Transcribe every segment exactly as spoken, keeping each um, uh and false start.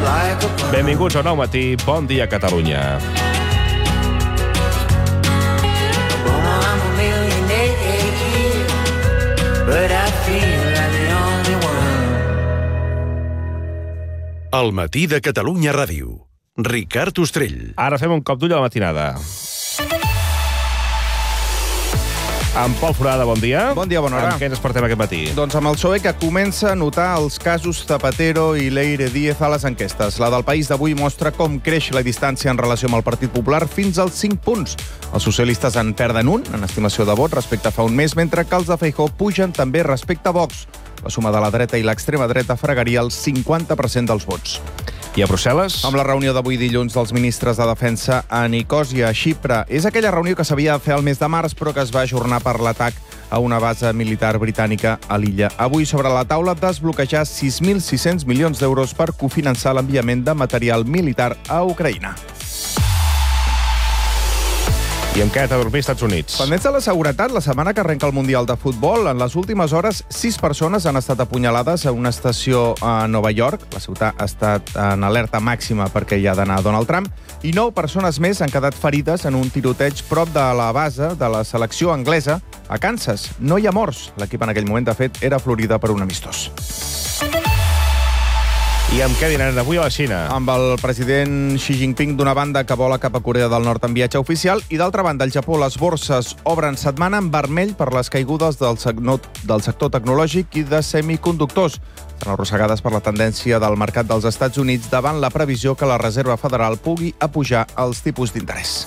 Benvinguts a Nou Matí, bon dia Catalunya. El matí de Catalunya Ràdio. Ricard Ostrell. Ara fem un cop d'ull a la matinada. En Pol Forada, bon dia. Bon dia, bona hora. Amb què ens despertem aquest matí? Doncs amb el P S O E, que comença a notar els casos Zapatero i Leire Díez a les enquestes. La del País d'avui mostra com creix la distància en relació amb el Partit Popular fins als cinc punts. Els socialistes en perden un, en estimació de vot, respecte a fa un mes, mentre que els de Feijóo pugen també respecte a Vox. La suma de la dreta i l'extrema dreta fregaria el cinquanta per cent dels vots. I a Brussel·les? Amb la reunió d'avui dilluns dels ministres de Defensa a Nicòsia, a Xipre. És aquella reunió que s'havia de fer el mes de març, però que es va ajornar per l'atac a una base militar britànica a l'illa. Avui, sobre la taula, desbloquejar sis mil sis-cents milions d'euros per cofinançar l'enviament de material militar a Ucraïna. I amb què ha de dormir als Estats Units? Pendents de la seguretat, la setmana que arrenca el Mundial de Futbol, en les últimes hores, sis persones han estat apunyalades a una estació a Nova York. La ciutat ha estat en alerta màxima perquè hi ha d'anar Donald Trump. I nou persones més han quedat ferides en un tiroteig prop de la base de la selecció anglesa a Kansas. No hi ha morts. L'equip en aquell moment, de fet, era a Florida per un amistós. I amb què dinaran avui a la Xina? Amb el president Xi Jinping d'una banda que vola cap a Corea del Nord en viatge oficial i d'altra banda al Japó les borses obren setmana en vermell per les caigudes del sector, del sector tecnològic i de semiconductors. Estan arrossegades per la tendència del mercat dels Estats Units davant la previsió que la Reserva Federal pugui apujar els tipus d'interès.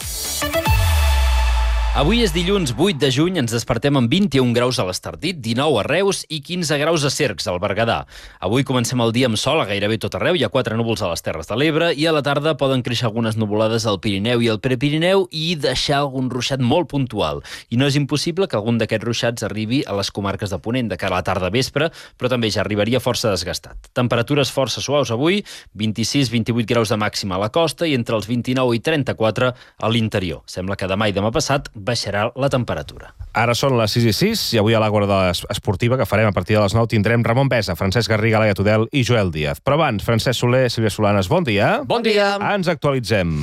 Avui és dilluns vuit de juny, ens despertem amb vint-i-un graus a l'Estartit, dinou a Reus i quinze graus a Cercs, al Berguedà. Avui comencem el dia amb sol a gairebé tot arreu, hi ha quatre núvols a les Terres de l'Ebre i a la tarda poden créixer algunes nuvolades al Pirineu i al Prepirineu i deixar algun ruixat molt puntual. I no és impossible que algun d'aquests ruixats arribi a les comarques de Ponent de cara a la tarda vespre, però també ja arribaria força desgastat. Temperatures força suaus avui, vint-i-sis a vint-i-vuit graus de màxima a la costa i entre els vint-i-nou i trenta-quatre a l'interior. Sembla que demà i demà passat baixarà la temperatura. Ara són les sis i sis i avui a l'Àgora Esportiva que farem a partir de les nou tindrem Ramon Besa, Francesc Garriga, Laia Tudel i Joel Díaz. Però abans, Francesc Soler, Sílvia Solanes, bon dia. Bon dia. Ens actualitzem.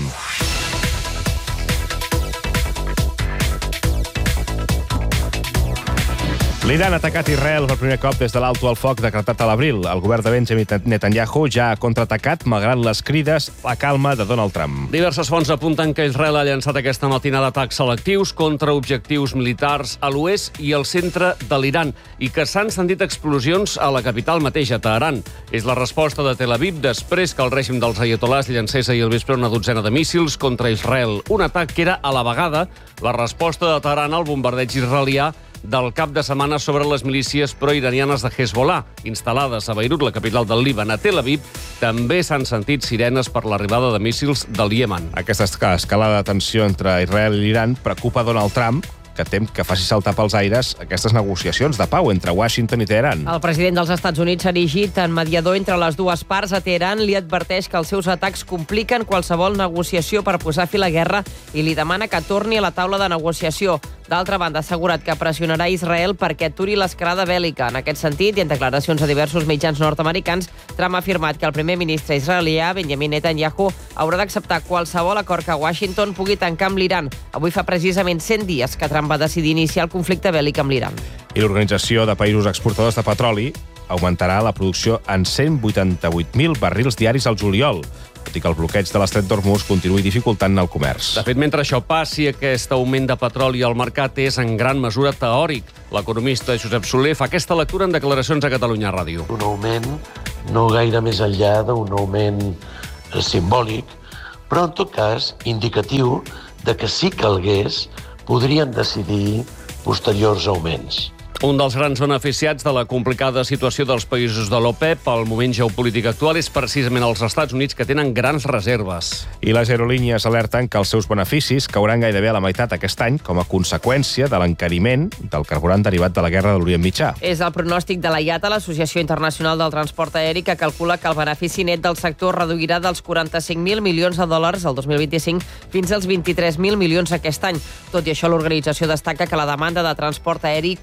L'Iran ha atacat Israel per primer cop des de l'alto al foc decretat a l'abril. El govern de Benjamin Netanyahu ja ha contraatacat malgrat les crides a calma de Donald Trump. Diverses fonts apunten que Israel ha llançat aquesta matinada atacs selectius contra objectius militars a l'oest i al centre de l'Iran i que s'han sentit explosions a la capital mateix, a Teheran. És la resposta de Tel Aviv després que el règim dels aiatolars llancés ahir al vespre una dotzena de míssils contra Israel. Un atac que era a la vegada la resposta de Teheran al bombardeig israelià del cap de setmana sobre les milícies proiranianes de Hezbollah, instal·lades a Beirut, la capital del Líban. A Tel Aviv també s'han sentit sirenes per l'arribada de míssils del Iemen. Aquesta escalada de tensió entre Israel i l'Iran preocupa Donald Trump, que tem que faci saltar pels aires aquestes negociacions de pau entre Washington i Teheran. El president dels Estats Units s'ha erigit en mediador entre les dues parts. A Teheran li adverteix que els seus atacs compliquen qualsevol negociació per posar fi a la guerra i li demana que torni a la taula de negociació. D'altra banda, ha assegurat que pressionarà Israel perquè aturi l'escalada bèl·lica. En aquest sentit, i en declaracions a diversos mitjans nord-americans, Trump ha afirmat que el primer ministre israelià, Benjamin Netanyahu, haurà d'acceptar qualsevol acord que Washington pugui tancar amb l'Iran. Avui fa precisament cent dies que Trump va decidir iniciar el conflicte bèl·lic amb l'Iran. I l'Organització de Països Exportadors de Petroli augmentarà la producció en cent vuitanta-vuit mil barrils diaris al juliol, tot i que el bloqueig de l'estret d'Hormuz continuï dificultant el comerç. De fet, mentre això passi, aquest augment de petroli al mercat és en gran mesura teòric. L'economista Josep Soler fa aquesta lectura en declaracions a Catalunya Ràdio. Un augment no gaire més enllà d'un augment eh, simbòlic, però en tot cas indicatiu de que si calgués podrien decidir posteriors augments. Un dels grans beneficiats de la complicada situació dels països de l'OPEP al moment geopolític actual és precisament els Estats Units, que tenen grans reserves. I les aerolínies alerten que els seus beneficis cauran gairebé a la meitat aquest any com a conseqüència de l'encariment del carburant derivat de la guerra de l'Orient Mitjà. És el pronòstic de la I A T A, l'Associació Internacional del Transport Aeri, que calcula que el benefici net del sector reduirà dels quaranta-cinc mil milions de dòlars el dos mil vint-i-cinc fins als vint-i-tres mil milions aquest any. Tot i això, l'organització destaca que la demanda de transport aeri continua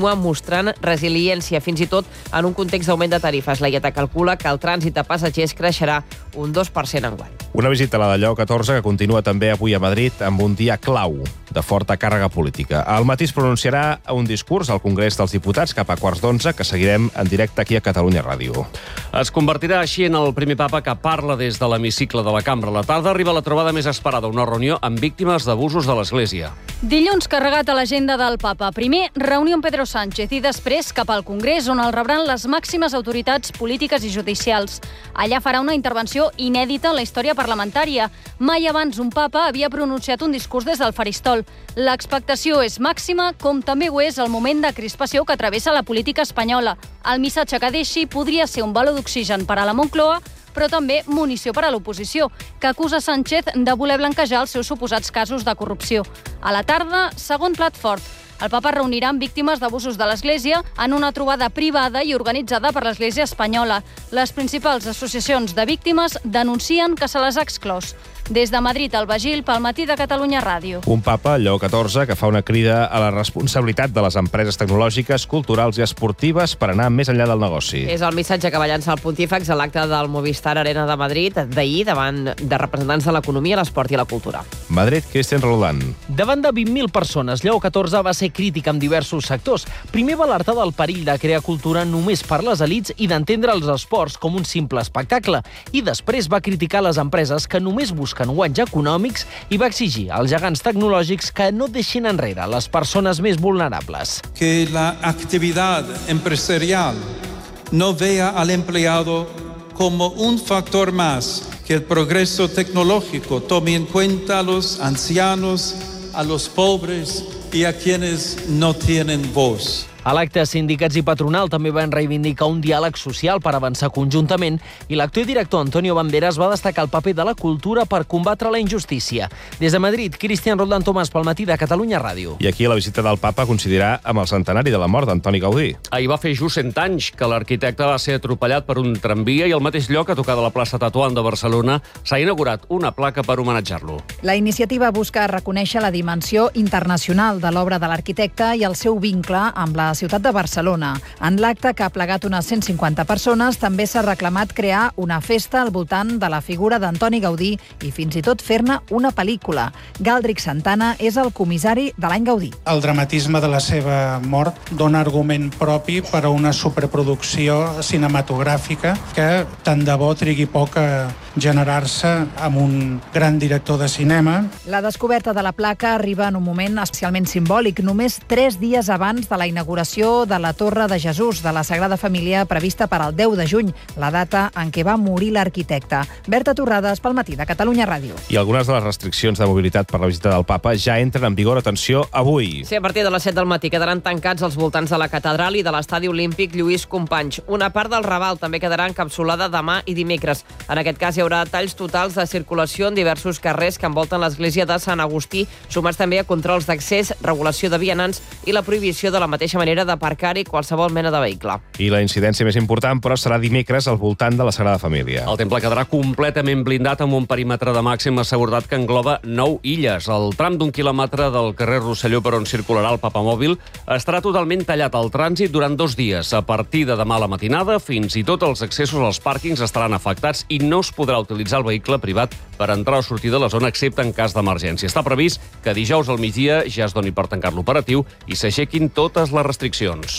continua mostrant resiliència, fins i tot en un context d'augment de tarifes. La I A T A calcula que el trànsit de passatgers creixerà un dos per cent enguany. Una visita a la de Lleó catorze que continua també avui a Madrid amb un dia clau de forta càrrega política. Al matí es pronunciarà un discurs al Congrés dels Diputats cap a quarts d'onze que seguirem en directe aquí a Catalunya Ràdio. Es convertirà així en el primer papa que parla des de l'hemicicle de la cambra. A la tarda arriba la trobada més esperada, una reunió amb víctimes d'abusos de l'Església. Dilluns carregat a l'agenda del papa. Primer, reunió amb Pedro Sánchez i després cap al Congrés, on el rebran les màximes autoritats polítiques i judicials. Allà farà una intervenció inèdita en la història parlamentària. Mai abans un papa havia pronunciat un discurs des del faristol. L'expectació és màxima, com també ho és el moment de crispació que travessa la política espanyola. El missatge que deixi podria ser un baló d'oxigen per a la Moncloa, però també munició per a l'oposició, que acusa Sánchez de voler blanquejar els seus suposats casos de corrupció. A la tarda, segon plat fort. El papa reunirà amb víctimes d'abusos de l'Església en una trobada privada i organitzada per l'Església espanyola. Les principals associacions de víctimes denuncien que se les ha exclòs. Des de Madrid, al Bagil, pel matí de Catalunya Ràdio. Un papa, Lleó catorze, que fa una crida a la responsabilitat de les empreses tecnològiques, culturals i esportives per anar més enllà del negoci. És el missatge que va llançar el pontífex a l'acte del Movistar Arena de Madrid d'ahir davant de representants de l'economia, l'esport i la cultura. Madrid, Cristian Roldán. Davant de vint mil persones, Lleó catorze va ser crític amb diversos sectors. Primer va alertar del perill de crear cultura només per les elits i d'entendre els esports com un simple espectacle. I després va criticar les empreses que només busquen guanys econòmics i va exigir als gegants tecnològics que no deixin enrere les persones més vulnerables. Que la actividad empresarial no vea al empleado como un factor más, que el progreso tecnológico tome en cuenta a los ancianos, a los pobres y a quienes no tienen voz. A l'acte, sindicats i patronal també van reivindicar un diàleg social per avançar conjuntament i l'actor i director Antonio Banderas va destacar el paper de la cultura per combatre la injustícia. Des de Madrid, Cristian Roldán Tomàs pel matí de Catalunya Ràdio. I aquí la visita del papa coincidirà amb el centenari de la mort d'Antoni Gaudí. Ahir va fer just cent anys que l'arquitecte va ser atropellat per un tramvia i al mateix lloc, a tocar de la plaça Tetuan de Barcelona, s'ha inaugurat una placa per homenatjar-lo. La iniciativa busca reconèixer la dimensió internacional de l'obra de l'arquitecte i el seu vincle amb la ciutat de Barcelona. En l'acte, que ha plegat unes cent cinquanta persones, també s'ha reclamat crear una festa al voltant de la figura d'Antoni Gaudí i fins i tot fer-ne una pel·lícula. Galdric Santana és el comissari de l'any Gaudí. El dramatisme de la seva mort dona argument propi per a una superproducció cinematogràfica que tant de bo trigui poc a generar-se amb un gran director de cinema. La descoberta de la placa arriba en un moment especialment simbòlic, només tres dies abans de la inauguració de la Torre de Jesús de la Sagrada Família prevista per al deu de juny, la data en què va morir l'arquitecte. Berta Torrades, pel matí de Catalunya Ràdio. I algunes de les restriccions de mobilitat per la visita del papa ja entren en vigor, atenció, avui. Sí, a partir de les set del matí quedaran tancats els voltants de la catedral i de l'estadi olímpic Lluís Companys. Una part del Raval també quedarà encapsulada demà i dimecres. En aquest cas hi haurà talls totals de circulació en diversos carrers que envolten l'església de Sant Agustí, sumats també a controls d'accés, regulació de vianants i la prohibició de la mateixa manera d'aparcar-hi qualsevol mena de vehicle. I la incidència més important, però, serà dimecres al voltant de la Sagrada Família. El temple quedarà completament blindat amb un perímetre de màxima seguretat que engloba nou illes. El tram d'un quilòmetre del carrer Rosselló per on circularà el papamòbil estarà totalment tallat al trànsit durant dos dies. A partir de demà a la matinada, fins i tot els accessos als pàrquings estaran afectats i no es podrà utilitzar el vehicle privat per entrar o sortir de la zona, excepte en cas d'emergència. Està previst que dijous al migdia ja es doni per tancar l'operatiu i s'aixequin totes les restriccions.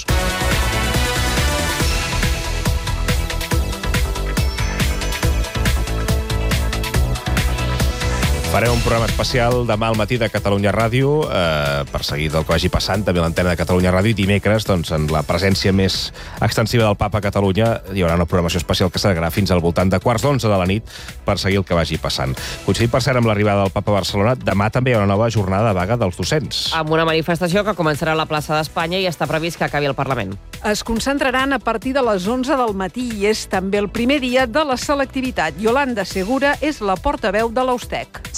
Farem un programa especial demà al matí de Catalunya Ràdio, eh, per seguir del que vagi passant, també l'antena de Catalunya Ràdio, i dimecres, doncs, en la presència més extensiva del papa a Catalunya, hi haurà una programació especial que s'allargarà fins al voltant de quarts d'onze de la nit per seguir el que vagi passant. Coincidint, per cert, amb l'arribada del papa a Barcelona, demà també hi ha una nova jornada de vaga dels docents. Amb una manifestació que començarà a la plaça d'Espanya i està previst que acabi al Parlament. Es concentraran a partir de les onze del matí i és també el primer dia de la selectivitat. Yolanda Segura és la portaveu de l'Austec.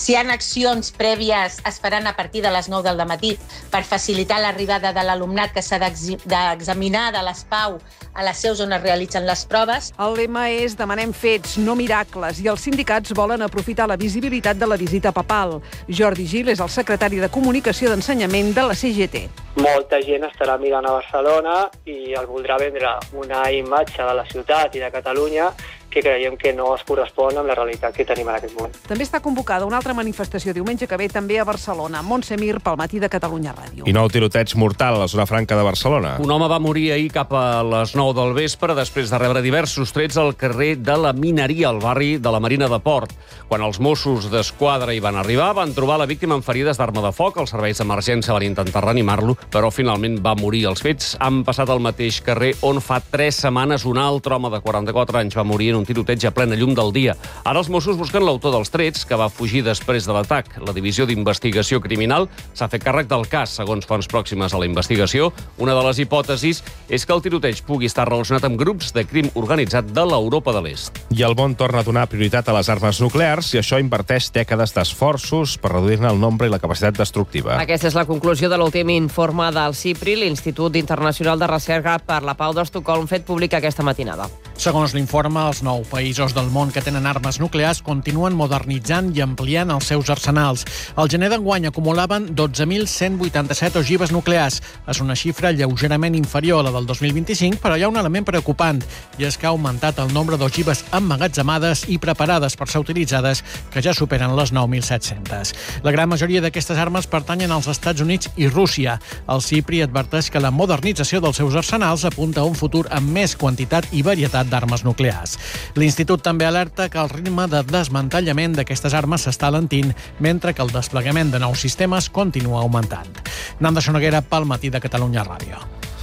Si hi ha accions prèvies esperant a partir de les nou del matí per facilitar l'arribada de l'alumnat que s'ha d'examinar de les PAU a les seus on es realitzen les proves. El lema és demanem fets, no miracles, i els sindicats volen aprofitar la visibilitat de la visita papal. Jordi Gil és el secretari de Comunicació d'Ensenyament de la C G T. Molta gent estarà mirant a Barcelona i el voldrà vendre una imatge de la ciutat i de Catalunya que creiem que no es correspon amb la realitat que tenim en aquest moment. També està convocada una altra manifestació diumenge que ve també a Barcelona. Montse Mir, pel Matí de Catalunya Ràdio. I nou tiroteig mortal a la zona franca de Barcelona. Un home va morir ahir cap a les nou del vespre després de rebre diversos trets al carrer de la Mineria, al barri de la Marina de Port. Quan els Mossos d'Esquadra hi van arribar, van trobar la víctima amb ferides d'arma de foc. Els serveis d'emergència van intentar reanimar-lo, però finalment va morir. Els fets han passat al mateix carrer on fa tres setmanes un altre home de quaranta-quatre anys va morir en un tiroteig a plena llum del dia. Ara els Mossos busquen l'autor dels trets, que va fugir després de l'atac. La Divisió d'Investigació Criminal s'ha fet càrrec del cas, segons fonts pròximes a la investigació. Una de les hipòtesis és que el tiroteig pugui estar relacionat amb grups de crim organitzat de l'Europa de l'Est. I el món torna a donar prioritat a les armes nuclears i això inverteix dècades d'esforços per reduir-ne el nombre i la capacitat destructiva. Aquesta és la conclusió de l'últim informe del CIPRI, l'Institut Internacional de Recerca per la Pau d'Estocolm, fet públic aquesta matinada. Segons l'informe, els nou països del món que tenen armes nuclears continuen modernitzant i ampliant els seus arsenals. Al gener d'enguany acumulaven dotze mil cent vuitanta-set ogives nuclears. És una xifra lleugerament inferior a la del dos mil vint-i-cinc, però hi ha un element preocupant, i és que ha augmentat el nombre d'ogives emmagatzemades i preparades per ser utilitzades, que ja superen les nou mil set-centes. La gran majoria d'aquestes armes pertanyen als Estats Units i Rússia. El CIPRI adverteix que la modernització dels seus arsenals apunta a un futur amb més quantitat i varietat d'armes nuclears. L'Institut també alerta que el ritme de desmantellament d'aquestes armes s'està alentint, mentre que el desplegament de nous sistemes continua augmentant. Nanda Sonoguera, pel Matí de Catalunya Ràdio.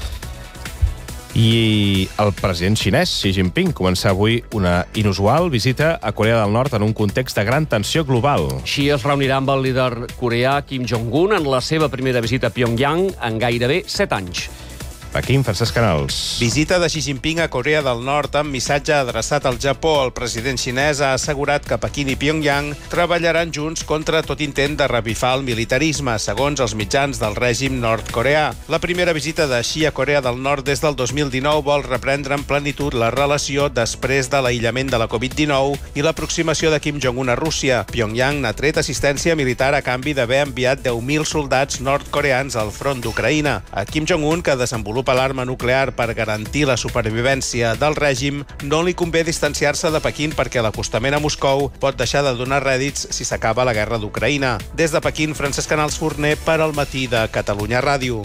I el president xinès, Xi Jinping, comença avui una inusual visita a Corea del Nord en un context de gran tensió global. Xi es reunirà amb el líder coreà Kim Jong-un en la seva primera visita a Pyongyang en gairebé set anys. Pequín, Francesc Canals. Visita de Xi Jinping a Corea del Nord amb missatge adreçat al Japó. El president xinès ha assegurat que Pequín i Pyongyang treballaran junts contra tot intent de revifar el militarisme, segons els mitjans del règim nord-coreà. La primera visita de Xi a Corea del Nord des del dos mil dinou vol reprendre en plenitud la relació després de l'aïllament de la covid dinou i l'aproximació de Kim Jong-un a Rússia. Pyongyang n'ha tret assistència militar a canvi d'haver enviat deu mil soldats nord-coreans al front d'Ucraïna. A Kim Jong-un, que desenvolupa l'arma nuclear per garantir la supervivència del règim, no li convé distanciar-se de Pequín perquè l'acostament a Moscou pot deixar de donar rèdits si s'acaba la guerra d'Ucraïna. Des de Pequín, Francesc Canals Forner per al Matí de Catalunya Ràdio.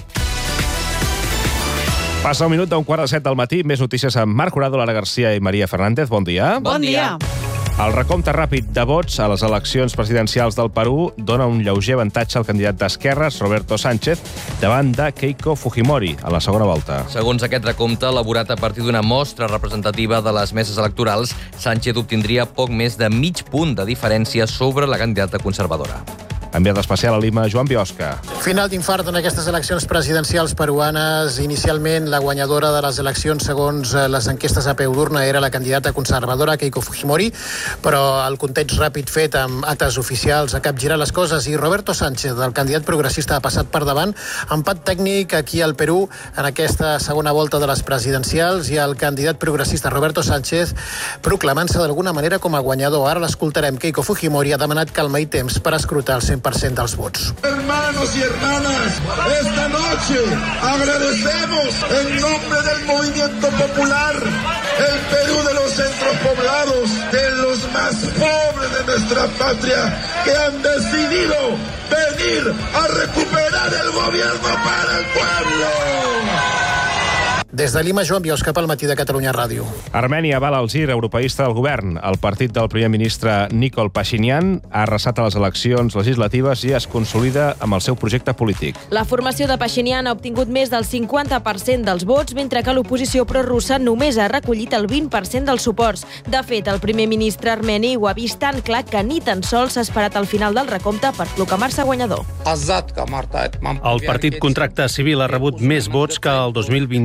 Passa un minut d'un quart de set del matí. Més notícies amb Marc Jurado, Lara Garcia i Maria Fernández. Bon dia. Bon dia. El recompte ràpid de vots a les eleccions presidencials del Perú dona un lleuger avantatge al candidat d'esquerres, Roberto Sánchez, davant de Keiko Fujimori a la segona volta. Segons aquest recompte, elaborat a partir d'una mostra representativa de les meses electorals, Sánchez obtindria poc més de mig punt de diferència sobre la candidata conservadora. Enviat especial a Lima, Joan Biosca. Final d'infart en aquestes eleccions presidencials peruanes. Inicialment, la guanyadora de les eleccions, segons les enquestes a peu d'urna, era la candidata conservadora Keiko Fujimori, però el context ràpid fet amb actes oficials ha capgirat les coses i Roberto Sánchez, el candidat progressista, ha passat per davant. Empat tècnic aquí al Perú en aquesta segona volta de les presidencials i el candidat progressista Roberto Sánchez proclamant-se d'alguna manera com a guanyador. Ara l'escoltarem. Keiko Fujimori ha demanat calma i temps per escrutar el cent per cent dels vots. Hermanos y hermanas, esta noche agradecemos en nombre del movimiento popular el Perú de los centros poblados, de los más pobres de nuestra patria, que han decidido venir a recuperar el gobierno para el pueblo. Des de Lima, Joan Biosca, pel Matí de Catalunya Ràdio. Armènia avala el gir europeista del govern. El partit del primer ministre Nikol Pashinyan ha arrasat a les eleccions legislatives i es consolida amb el seu projecte polític. La formació de Pashinyan ha obtingut més del cinquanta per cent dels vots, mentre que l'oposició prorussa només ha recollit el vint per cent dels suports. De fet, el primer ministre armeni ho ha vist tan clar que ni tan sols s'ha esperat al final del recompte per proclamar-se guanyador. El partit Contracte Civil ha rebut més vots que el dos mil vint-i-u i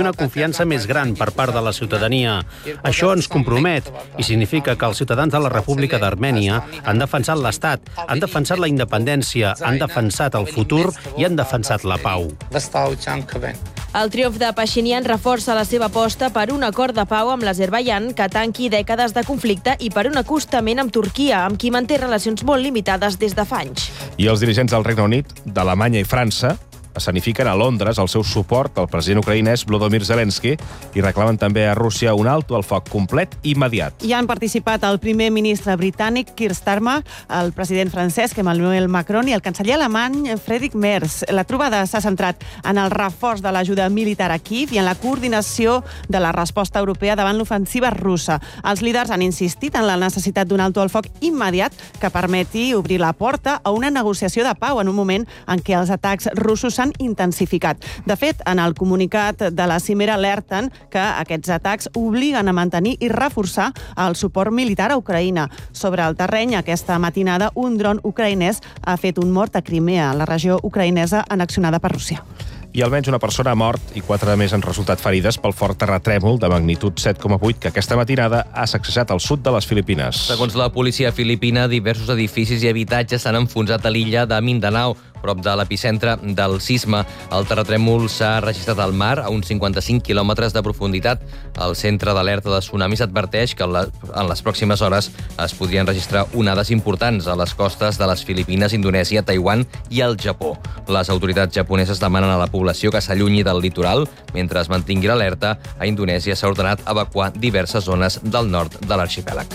i una confiança més gran per part de la ciutadania. Això ens compromet i significa que els ciutadans de la República d'Armènia han defensat l'Estat, han defensat la independència, han defensat el futur i han defensat la pau. El triomf de Pashinyan reforça la seva aposta per un acord de pau amb l'Azerbaidjan que tanqui dècades de conflicte i per un acostament amb Turquia, amb qui manté relacions molt limitades des de fa anys. I els dirigents del Regne Unit, d'Alemanya i França escenifiquen a Londres el seu suport al president ucraïnès Volodymyr Zelensky i reclamen també a Rússia un alto al foc complet i immediat. Hi han participat el primer ministre britànic Keir Starmer, el president francès Emmanuel Macron i el canceller alemany Friedrich Merz. La trobada s'ha centrat en el reforç de l'ajuda militar a Kíev i en la coordinació de la resposta europea davant l'ofensiva russa. Els líders han insistit en la necessitat d'un alto al foc immediat que permeti obrir la porta a una negociació de pau en un moment en què els atacs russos s'han intensificat. De fet, en el comunicat de la cimera alerten que aquests atacs obliguen a mantenir i reforçar el suport militar a Ucraïna. Sobre el terreny, aquesta matinada, un dron ucraïnès ha fet un mort a Crimea, la regió ucraïnesa annexionada per Rússia. I almenys una persona ha mort i quatre més han resultat ferides pel fort terratrèmol de magnitud set coma vuit que aquesta matinada ha sacsejat al sud de les Filipines. Segons la policia filipina, diversos edificis i habitatges s'han enfonsat a l'illa de Mindanao, prop de l'epicentre del sisme. El terratrèmol s'ha registrat al mar a uns cinquanta-cinc quilòmetres de profunditat. El centre d'alerta de tsunamis adverteix que en les pròximes hores es podrien registrar onades importants a les costes de les Filipines, Indonèsia, Taiwan i el Japó. Les autoritats japoneses demanen a la població que s'allunyi del litoral. Mentre es mantingui l'alerta, a Indonèsia s'ha ordenat evacuar diverses zones del nord de l'arxipèlag.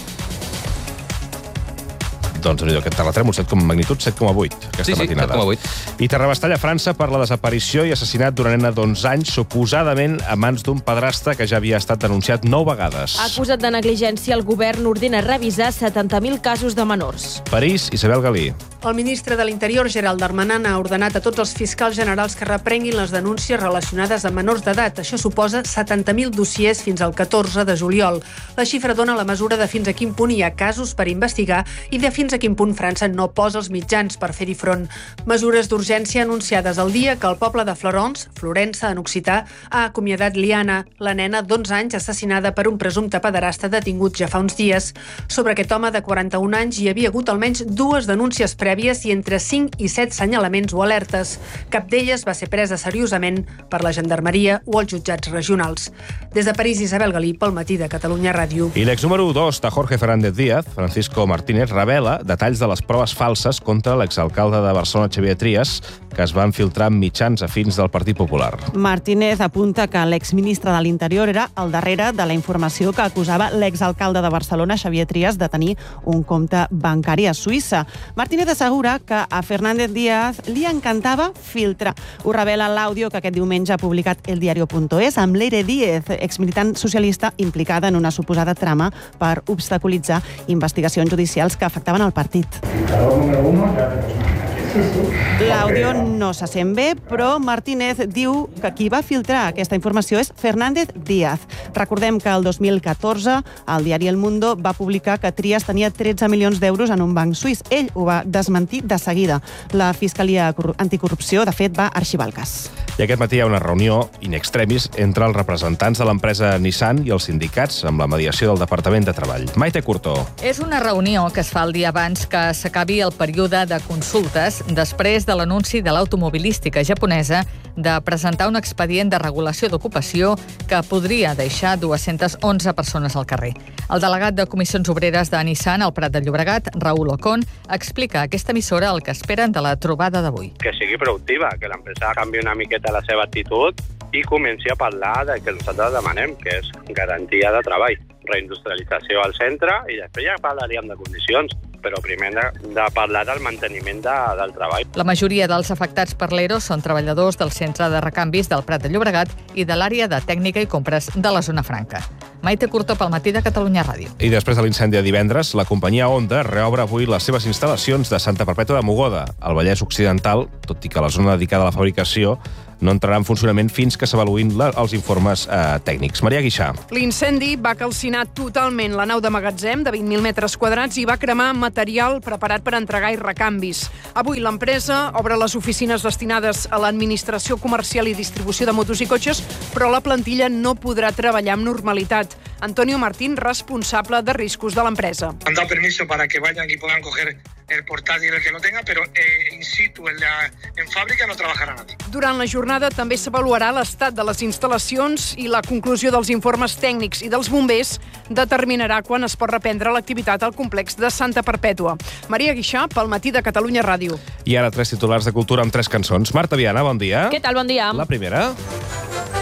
Doncs no, aquest terratrèmol, set, magnitud set coma vuit, aquesta sí, sí, matinada. set coma vuit. I Terrabastall a França per la desaparició i assassinat d'una nena d'onze anys, suposadament a mans d'un padrastre que ja havia estat denunciat nou vegades. Acusat de negligència, el govern ordena revisar setanta mil casos de menors. París, Isabel Galí. El ministre de l'Interior, Gerald Darmanin, ha ordenat a tots els fiscals generals que reprenguin les denúncies relacionades amb menors d'edat. Això suposa setanta mil dossiers fins al catorze de juliol. La xifra dona la mesura de fins a quin punt hi ha casos per investigar i de fins a quin punt França no posa els mitjans per fer-hi front. Mesures d'urgència anunciades el dia que el poble de Florence, Florença, en occità, ha acomiadat Liana, la nena d'onze anys assassinada per un presumpte pederasta detingut ja fa uns dies. Sobre aquest home de quaranta-un anys hi havia hagut almenys dues denúncies prèvies i entre cinc i set senyalaments o alertes. Cap d'elles va ser presa seriosament per la gendarmeria o els jutjats regionals. Des de París, Isabel Galí, pel Matí de Catalunya Ràdio. I l'ex número dos de Jorge Fernández Díaz, Francisco Martínez, revela detalls de les proves falses contra l'exalcalde de Barcelona, Xavier Trias, que es van filtrar amb mitjans afins del Partit Popular. Martínez apunta que l'exministre de l'Interior era al darrere de la informació que acusava l'exalcalde de Barcelona, Xavier Trias, de tenir un compte bancari a Suïssa. Martínez assegura que a Fernández Díaz li encantava filtrar. Ho revela l'àudio que aquest diumenge ha publicat El Diario punto es amb Leire Díez, exmilitant socialista implicada en una suposada trama per obstaculitzar investigacions judicials que afectaven el partit. L'àudio no se sent bé, però Martínez diu que qui va filtrar aquesta informació és Fernández Díaz. Recordem que el dos mil catorze el diari El Mundo va publicar que Trias tenia tretze milions d'euros en un banc suís. Ell ho va desmentir de seguida. La Fiscalia Anticorrupció, de fet, va arxivar el cas. I aquest matí hi ha una reunió in extremis entre els representants de l'empresa Nissan i els sindicats amb la mediació del Departament de Treball. Maite Curtó. És una reunió que es fa el dia abans que s'acabi el període de consultes després de l'anunci de l'automobilística japonesa de presentar un expedient de regulació d'ocupació que podria deixar dues-centes onze persones al carrer. El delegat de Comissions Obreres de Nissan al Prat de Llobregat, Raül Ocon, explica a aquesta emissora el que esperen de la trobada d'avui. Que sigui productiva, que l'empresa canvi una miqueta la seva actitud i comenci a parlar del que nosaltres demanem, que és garantia de treball, reindustrialització al centre i després ja parlaríem de condicions, però primer de, de parlar del manteniment de, del treball. La majoria dels afectats per l'E R O són treballadors del centre de recanvis del Prat de Llobregat i de l'àrea de tècnica i compres de la zona franca. Maite Curtó pel Matí de Catalunya Ràdio. I després de l'incendi de divendres, la companyia Honda reobre avui les seves instal·lacions de Santa Perpètua de Mogoda, al Vallès Occidental, tot i que la zona dedicada a la fabricació no entrarà en funcionament fins que s'avaluïn els informes eh, tècnics. Maria Guixà. L'incendi va calcinar totalment la nau de magatzem de vint mil metres quadrats i va cremar material preparat per entregar i recanvis. Avui l'empresa obre les oficines destinades a l'administració comercial i distribució de motos i cotxes, però la plantilla no podrà treballar amb normalitat. Antonio Martín, responsable de riscos de l'empresa. Han dado permiso para que vayan y puedan coger el portátil el que no tenga, pero eh, in situ, en, la, en fàbrica, no treballarà nadie. Durant la jornada també s'avaluarà l'estat de les instal·lacions i la conclusió dels informes tècnics i dels bombers determinarà quan es pot reprendre l'activitat al complex de Santa Perpètua. Maria Guixà, pel Matí de Catalunya Ràdio. I ara tres titulars de cultura amb tres cançons. Marta Viana, bon dia. Què tal, bon dia? La primera.